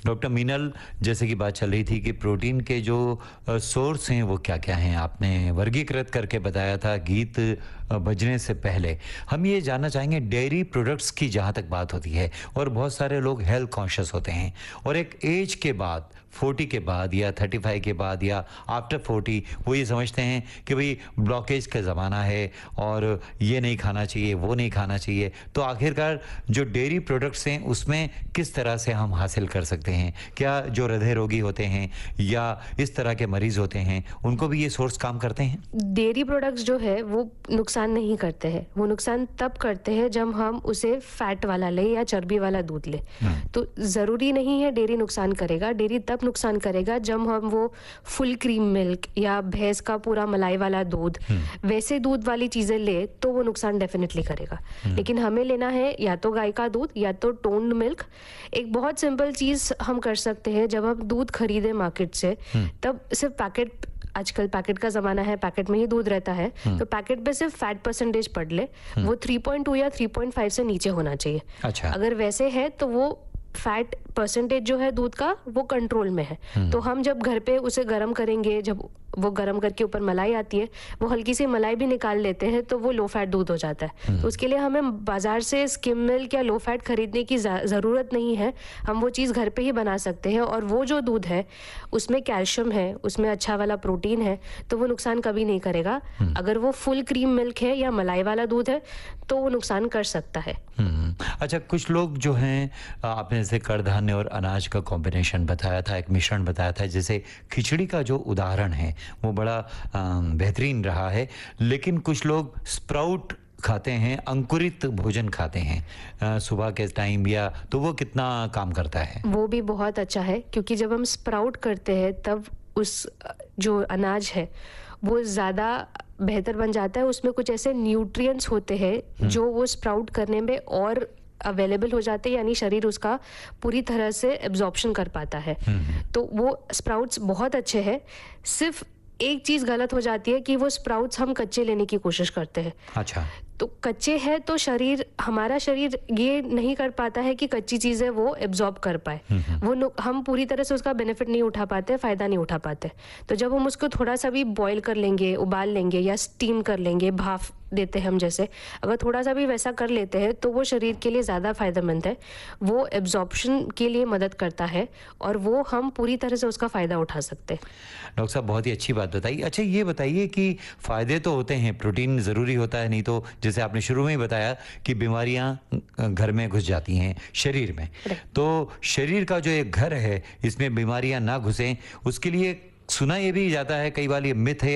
Doctor Meenal, जैसे कि बात चल रही थी कि प्रोटीन के जो सोर्स हैं वो क्या-क्या हैं, आपने वर्गीकृत करके बताया था गीत बजने से पहले। हम ये जानना चाहेंगे डेयरी प्रोडक्ट्स की जहाँ तक बात होती है, और बहुत सारे लोग हेल्थ कॉन्शियस होते हैं और एक एज के बाद 40 के बाद या 35 के बाद या आफ्टर 40 वो ये समझते हैं कि भाई ब्लॉकेज का ज़माना है और ये नहीं खाना चाहिए, वो नहीं खाना चाहिए। तो आखिरकार जो डेयरी प्रोडक्ट्स हैं उसमें किस तरह से हम हासिल कर सकते हैं? क्या जो हृदय रोगी होते हैं या इस तरह के मरीज़ होते हैं उनको भी ये सोर्स काम करते हैं? डेयरी प्रोडक्ट्स जो है वो नुकसान नहीं करते हैं। वो नुकसान तब करते हैं जब हम उसे फैट वाला लें या चर्बी वाला दूध लें। तो ज़रूरी नहीं है डेयरी नुकसान करेगा। डेयरी तब नुकसान करेगा जब हम वो फुल क्रीम मिल्क या भैंस का पूरा मलाई वाला दूध, वैसे दूध वाली चीज़ें ले तो वो नुकसान डेफिनेटली करेगा। लेकिन हमें लेना है या तो गाय का दूध या तो टोन्ड मिल्क। एक बहुत सिंपल चीज़ हम कर सकते हैं, जब हम दूध खरीदें मार्केट से तब सिर्फ पैकेट, आजकल पैकेट का ज़माना है, पैकेट में ही दूध रहता है, तो पैकेट पे सिर्फ फैट परसेंटेज पढ़ ले, वो 3.2 या 3.5 से नीचे होना चाहिए। अच्छा। अगर वैसे है तो वो फैट परसेंटेज जो है दूध का वो कंट्रोल में है। तो हम जब घर पे उसे गर्म करेंगे, जब वो गर्म करके ऊपर मलाई आती है, वो हल्की सी मलाई भी निकाल लेते हैं तो वो लो फैट दूध हो जाता है। तो उसके लिए हमें बाजार से स्किम मिल्क या लो फैट खरीदने की ज़रूरत नहीं है। हम वो चीज़ घर पे ही बना सकते हैं और वो जो दूध है उसमें कैल्शियम है, उसमें अच्छा वाला प्रोटीन है, तो वो नुकसान कभी नहीं करेगा। अगर वो फुल क्रीम मिल्क है या मलाई वाला दूध है तो वो नुकसान कर सकता है। अच्छा, कुछ लोग जो हैं, आपने जैसे कडधान्य और अनाज का कॉम्बिनेशन बताया था, एक मिश्रण बताया था, जैसे खिचड़ी का जो उदाहरण है वो बड़ा बेहतरीन रहा है। लेकिन कुछ लोग स्प्राउट खाते हैं, अंकुरित भोजन खाते हैं सुबह के टाइम, या तो वो कितना काम करता है? वो भी बहुत अच्छा है, क्योंकि जब हम स्प्राउट करते हैं तब उस जो अनाज है वो ज़्यादा बेहतर बन जाता है। उसमें कुछ ऐसे न्यूट्रिएंट्स होते हैं जो वो स्प्राउट करने में और अवेलेबल हो जाते हैं, यानी शरीर उसका पूरी तरह से एब्जॉर्प्शन कर पाता है। तो वो स्प्राउट्स बहुत अच्छे हैं। सिर्फ एक चीज़ गलत हो जाती है कि वो स्प्राउट्स हम कच्चे लेने की कोशिश करते हैं। अच्छा। तो कच्चे हैं तो हमारा शरीर ये नहीं कर पाता है कि कच्ची चीज़ें वो एब्जॉर्ब कर पाए। हम पूरी तरह से उसका बेनिफिट नहीं उठा पाते, फ़ायदा नहीं उठा पाते। तो जब हम उसको थोड़ा सा भी बॉईल कर लेंगे, उबाल लेंगे या स्टीम कर लेंगे, भाप देते हैं हम जैसे, अगर थोड़ा सा भी वैसा कर लेते हैं तो वो शरीर के लिए ज़्यादा फ़ायदेमंद है। वो एब्जॉर्प्शन के लिए मदद करता है और वो हम पूरी तरह से उसका फ़ायदा उठा सकते हैं। डॉक्टर साहब, बहुत ही अच्छी बात बताई। अच्छा, ये बताइए कि फ़ायदे तो होते हैं, प्रोटीन ज़रूरी होता है, नहीं तो जैसे आपने शुरू में ही बताया कि बीमारियां घर में घुस जाती हैं शरीर में। तो शरीर का जो एक घर है इसमें बीमारियां ना घुसें, उसके लिए सुना ये भी जाता है, कई बार ये मिथ है